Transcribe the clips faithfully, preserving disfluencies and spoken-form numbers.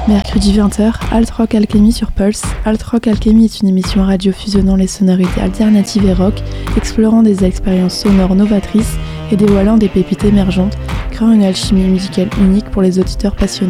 Mercredi vingt heures, Alt Rock Alchemy sur Pulse. Alt Rock Alchemy est une émission radio fusionnant les sonorités alternatives et rock, explorant des expériences sonores novatrices et dévoilant des pépites émergentes, créant une alchimie musicale unique pour les auditeurs passionnés.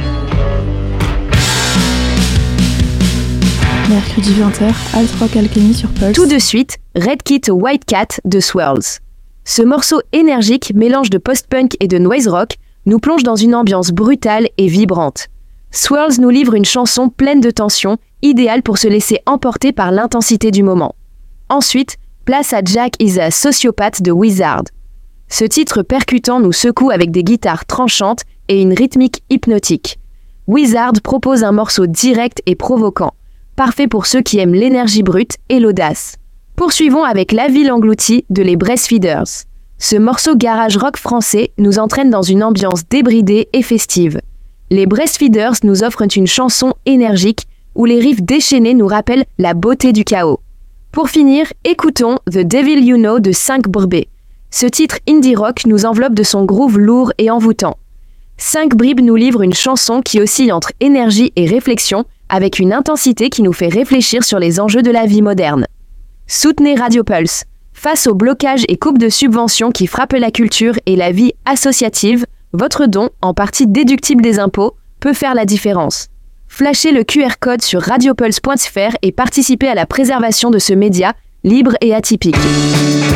Mercredi vingt heures, Alt Rock Alchemy sur Pulse. Tout de suite, Red Kit White Cat de Swirls. Ce morceau énergique, mélange de post-punk et de noise rock, nous plonge dans une ambiance brutale et vibrante. Swirls nous livre une chanson pleine de tension, idéale pour se laisser emporter par l'intensité du moment. Ensuite, place à Jack is a Sociopath de Wizard. Ce titre percutant nous secoue avec des guitares tranchantes et une rythmique hypnotique. Wizard propose un morceau direct et provoquant, parfait pour ceux qui aiment l'énergie brute et l'audace. Poursuivons avec La Ville Engloutie de les Breastfeeders. Ce morceau garage rock français nous entraîne dans une ambiance débridée et festive. Les Breastfeeders nous offrent une chanson énergique où les riffs déchaînés nous rappellent la beauté du chaos. Pour finir, écoutons The Devil You Know de cinq Bribes. Ce titre indie rock nous enveloppe de son groove lourd et envoûtant. cinq Bribes nous livre une chanson qui oscille entre énergie et réflexion avec une intensité qui nous fait réfléchir sur les enjeux de la vie moderne. Soutenez Radio Pulse. Face aux blocages et coupes de subventions qui frappent la culture et la vie associative, votre don, en partie déductible des impôts, peut faire la différence. Flashez le Q R code sur radiopulse point f r et participez à la préservation de ce média libre et atypique.